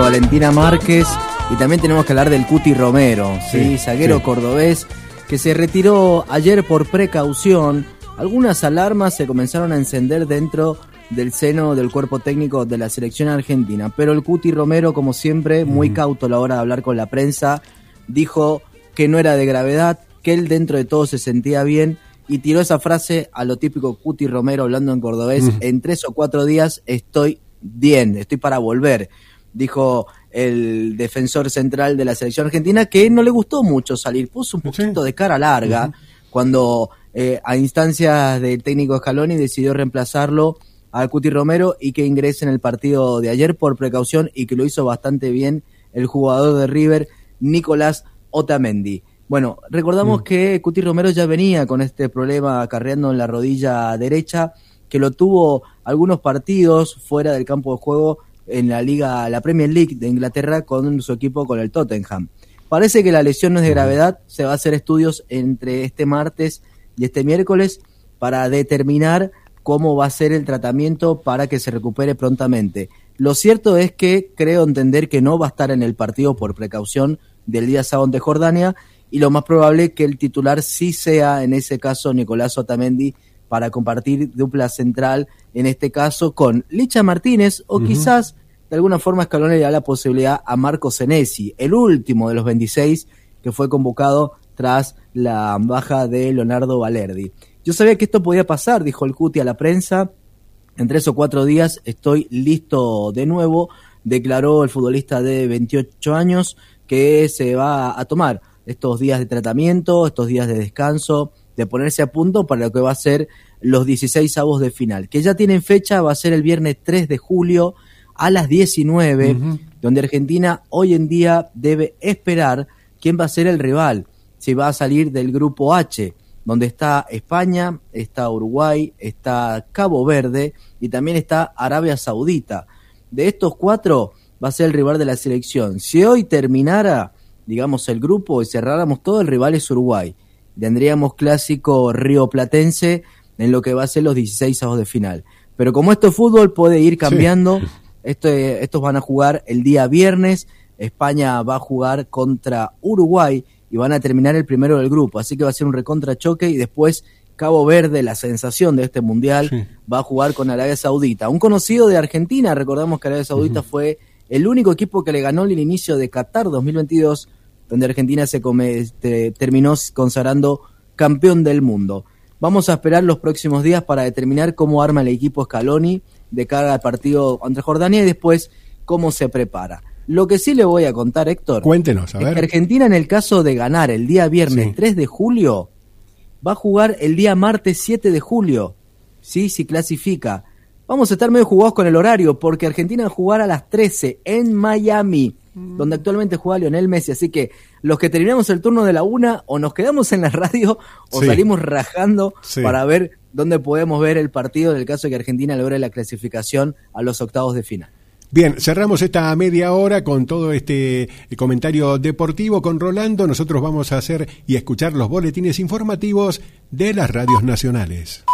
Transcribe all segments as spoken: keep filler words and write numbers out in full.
Valentina Márquez y también tenemos que hablar del Cuti Romero, ¿sí? Sí, zaguero sí. cordobés que se retiró ayer por precaución. Algunas alarmas se comenzaron a encender dentro del seno del cuerpo técnico de la selección argentina, pero el Cuti Romero, como siempre, muy mm. cauto a la hora de hablar con la prensa, dijo que no era de gravedad, que él dentro de todo se sentía bien y tiró esa frase a lo típico Cuti Romero hablando en cordobés: mm. en tres o cuatro días estoy bien, estoy para volver, dijo el defensor central de la selección argentina, que no le gustó mucho salir, puso un poquito sí. de cara larga uh-huh. cuando eh, a instancias del técnico Scaloni decidió reemplazarlo al Cuti Romero y que ingrese en el partido de ayer por precaución, y que lo hizo bastante bien el jugador de River, Nicolás Otamendi. Bueno, recordamos mm. que Cuti Romero ya venía con este problema acarreando en la rodilla derecha, que lo tuvo algunos partidos fuera del campo de juego en la Liga, la Premier League de Inglaterra con su equipo, con el Tottenham. Parece que la lesión no es de gravedad, se va a hacer estudios entre este martes y este miércoles para determinar cómo va a ser el tratamiento para que se recupere prontamente. Lo cierto es que creo entender que no va a estar en el partido por precaución del día sábado ante Jordania, y lo más probable es que el titular sí sea, en ese caso, Nicolás Otamendi, para compartir dupla central, en este caso con Licha Martínez, o uh-huh. quizás de alguna forma Scaloni le da la posibilidad a Marco Senesi, el último de los veintiséis que fue convocado tras la baja de Leonardo Balerdi. Yo sabía que esto podía pasar, dijo el Cuti a la prensa, en tres o cuatro días estoy listo de nuevo, declaró el futbolista de veintiocho años, que se va a tomar estos días de tratamiento, estos días de descanso, de ponerse a punto para lo que va a ser los dieciséis avos de final, que ya tienen fecha, va a ser el viernes tres de julio a las diecinueve, uh-huh. donde Argentina hoy en día debe esperar quién va a ser el rival, si va a salir del grupo H, donde está España, está Uruguay, está Cabo Verde y también está Arabia Saudita. De estos cuatro va a ser el rival de la selección. Si hoy terminara, digamos, el grupo y cerráramos todo, el rival es Uruguay. Tendríamos clásico rioplatense en lo que va a ser los dieciséis avos de final. Pero como esto es fútbol, puede ir cambiando. Sí. Esto, estos van a jugar el día viernes. España va a jugar contra Uruguay y van a terminar el primero del grupo, así que va a ser un recontrachoque, y después Cabo Verde, la sensación de este mundial, sí. va a jugar con Arabia Saudita. Un conocido de Argentina, recordamos que Arabia Saudita uh-huh. fue el único equipo que le ganó el inicio de Qatar dos mil veintidós, donde Argentina se come, este, terminó consagrando campeón del mundo. Vamos a esperar los próximos días para determinar cómo arma el equipo Scaloni de cara al partido ante Jordania y después cómo se prepara. Lo que sí le voy a contar, Héctor, cuéntenos, a ver. Es que Argentina, en el caso de ganar el día viernes sí. tres de julio, va a jugar el día martes siete de julio, sí, si clasifica. Vamos a estar medio jugados con el horario, porque Argentina va a jugar a las trece en Miami, mm. donde actualmente juega Lionel Messi, así que los que terminamos el turno de la una, o nos quedamos en la radio, o sí. salimos rajando sí. para ver dónde podemos ver el partido, en el caso de que Argentina logre la clasificación a los octavos de final. Bien, cerramos esta media hora con todo este comentario deportivo con Rolando. Nosotros vamos a hacer y escuchar los boletines informativos de las radios nacionales.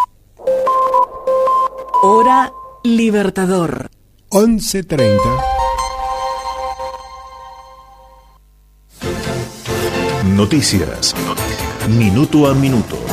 Hora Libertador. once treinta. Noticias. Minuto a minuto.